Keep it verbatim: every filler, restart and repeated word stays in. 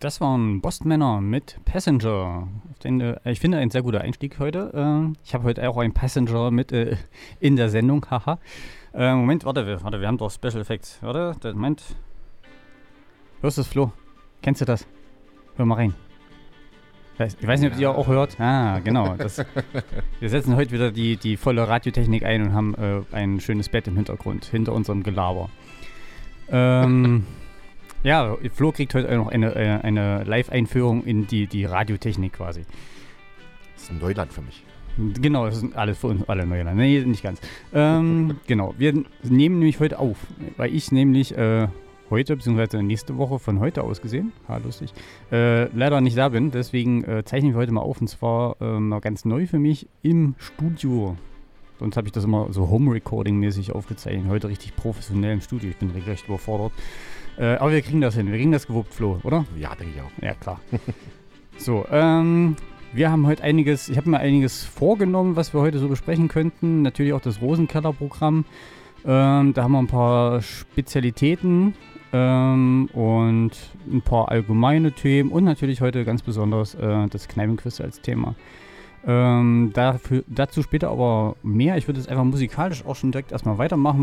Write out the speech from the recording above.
Das waren Bostmänner mit Passenger. Den, äh, ich finde, ein sehr guter Einstieg heute. Äh, ich habe heute auch einen Passenger mit äh, in der Sendung. Haha. Äh, Moment, warte, warte, wir haben doch Special Effects. Warte, der, Moment. Hörst du das, Flo? Kennst du das? Hör mal rein. Ich weiß nicht, ob ja. ihr auch hört. Ah, genau. Das, wir setzen heute wieder die, die volle Radiotechnik ein und haben äh, ein schönes Bett im Hintergrund, hinter unserem Gelaber. Ähm, ja, Flo kriegt heute auch noch eine, eine Live-Einführung in die, die Radiotechnik quasi. Das ist ein Neuland für mich. Genau, das ist alles für uns alle Neuland. Nee, nicht ganz. Ähm, genau, wir nehmen nämlich heute auf, weil ich nämlich äh, heute, beziehungsweise nächste Woche von heute aus gesehen, ha, lustig, äh, leider nicht da bin. Deswegen äh, zeichnen wir heute mal auf, und zwar äh, mal ganz neu für mich im Studio. Sonst habe ich das immer so Home-Recording-mäßig aufgezeichnet. Heute richtig professionell im Studio. Ich bin recht überfordert. Äh, aber wir kriegen das hin. Wir kriegen das gewuppt, Flo, oder? Ja, denke ich auch. Ja, klar. So, ähm, wir haben heute einiges, ich habe mir einiges vorgenommen, was wir heute so besprechen könnten. Natürlich auch das Rosenkeller-Programm. Ähm, da haben wir ein paar Spezialitäten ähm, und ein paar allgemeine Themen und natürlich heute ganz besonders äh, das Kneipenquiz als Thema. Ähm, dafür, dazu später aber mehr. Ich würde jetzt einfach musikalisch auch schon direkt erstmal weitermachen.